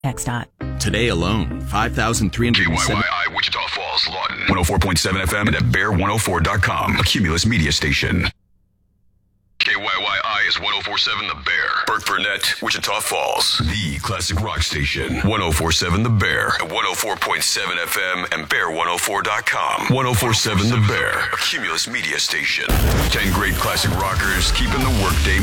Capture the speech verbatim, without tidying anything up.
X dot. Today alone, five thousand three hundred seven. K Y Y I, Wichita Falls, Lawton. one oh four point seven F M and at bear one oh four dot com. A Cumulus media station. K Y Y I is one oh four point seven The Bear. Bert Burnett, Wichita Falls. The classic rock station. one oh four point seven The Bear. At one oh four point seven F M and bear one oh four dot com. one oh four point seven The Bear. A Cumulus media station. Ten great classic rockers keeping the workday